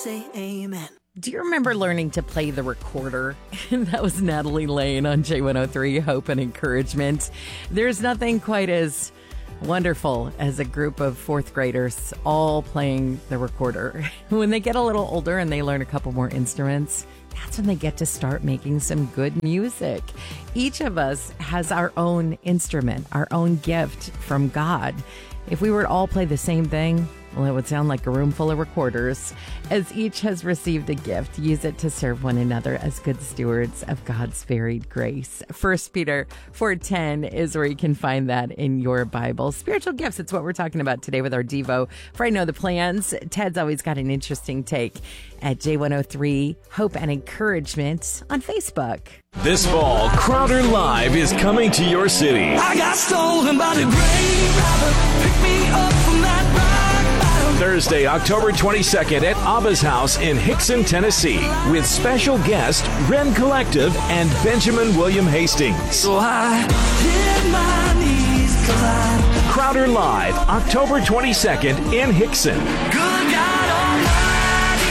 say amen. Do you remember learning to play the recorder? That was Natalie Lane on J103, Hope and Encouragement. There's nothing quite as wonderful as a group of fourth graders all playing the recorder. When they get a little older and they learn a couple more instruments, that's when they get to start making some good music. Each of us has our own instrument, our own gift from God. If we were to all play the same thing, well, it would sound like a room full of recorders. As each has received a gift, use it to serve one another as good stewards of God's varied grace. 1 Peter 4:10 is where you can find that in your Bible. Spiritual gifts, it's what we're talking about today with our Devo. For I Know the Plans, Ted's always got an interesting take at J103, Hope and Encouragement on Facebook. This fall, Crowder Live is coming to your city. I got stolen by the grave robber. Pick me up from that rock bottom. Thursday, October 22nd at Abba's House in Hickson, Tennessee, with special guest Ren Collective and Benjamin William Hastings. So I hit my knees 'cause I Crowder Live, October 22nd in Hickson. good God Almighty.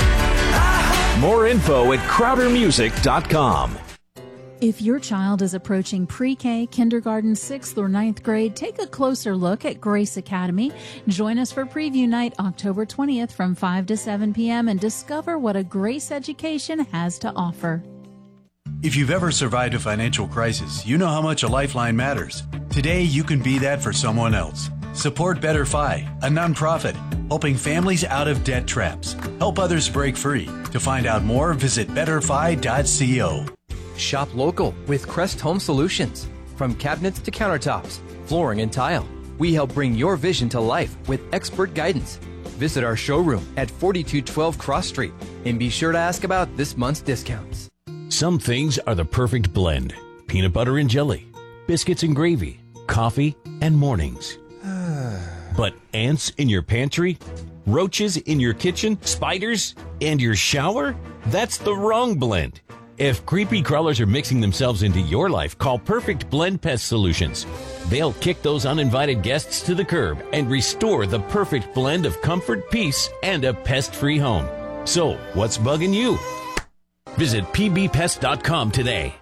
More info at crowdermusic.com. If your child is approaching pre-K, kindergarten, 6th or 9th grade, take a closer look at Grace Academy. Join us for preview night October 20th from 5 to 7 p.m. and discover what a Grace education has to offer. If you've ever survived a financial crisis, you know how much a lifeline matters. Today, you can be that for someone else. Support Better Fi, a nonprofit helping families out of debt traps. Help others break free. To find out more, visit betterfi.co. Shop local with Crest Home Solutions. From cabinets to countertops, flooring and tile, we help bring your vision to life with expert guidance. Visit our showroom at 4212 Cross Street and be sure to ask about this month's discounts. Some things are the perfect blend. Peanut butter and jelly, biscuits and gravy, coffee and mornings. But ants in your pantry, roaches in your kitchen, spiders and your shower? That's the wrong blend. If creepy crawlers are mixing themselves into your life, call Perfect Blend Pest Solutions. They'll kick those uninvited guests to the curb and restore the perfect blend of comfort, peace, and a pest-free home. So, what's bugging you? Visit pbpest.com today.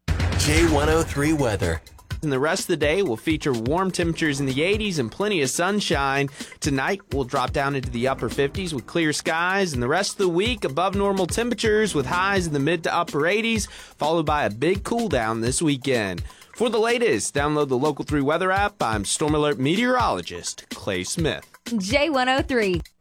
J103 weather. And the rest of the day will feature warm temperatures in the 80s and plenty of sunshine. Tonight, we'll drop down into the upper 50s with clear skies. And the rest of the week, above normal temperatures with highs in the mid to upper 80s, followed by a big cool down this weekend. For the latest, download the Local 3 weather app. I'm Storm Alert meteorologist Clay Smith. J103.